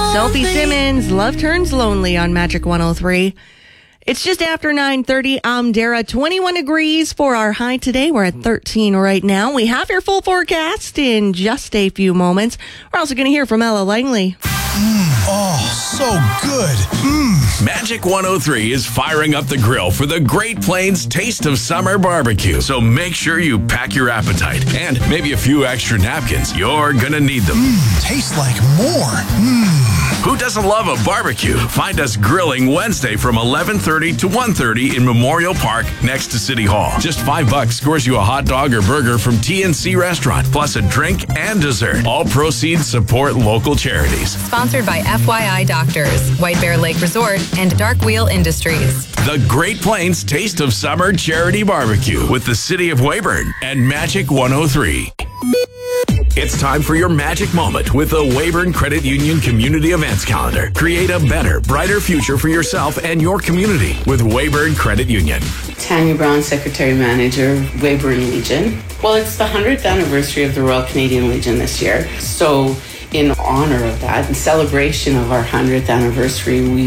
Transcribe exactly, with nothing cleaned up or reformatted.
Sophie Simmons, Love Turns Lonely on Magic one oh three. It's just after nine thirty. I'm Dara. twenty-one degrees for our high today. We're at thirteen right now. We have your full forecast in just a few moments. We're also going to hear from Ella Langley. Mm, oh, so good. Mm. Magic one oh three is firing up the grill for the Great Plains Taste of Summer Barbecue. So make sure you pack your appetite and maybe a few extra napkins. You're going to need them. Mm, tastes like more. Mm. Who doesn't love a barbecue? Find us grilling Wednesday from eleven thirty to one thirty in Memorial Park next to City Hall. Just five bucks scores you a hot dog or burger from T N C Restaurant, plus a drink and dessert. All proceeds support local charities. Sponsored by F Y I Doctors, White Bear Lake Resort, and Dark Wheel Industries. The Great Plains Taste of Summer Charity Barbecue with the City of Weyburn and Magic one oh three. It's time for your magic moment with the Weyburn Credit Union Community Events Calendar. Create a better, brighter future for yourself and your community with Weyburn Credit Union. Tanya Brown, Secretary Manager, Weyburn Legion. Well, it's the one hundredth anniversary of the Royal Canadian Legion this year. So in honor of that, in celebration of our one hundredth anniversary, we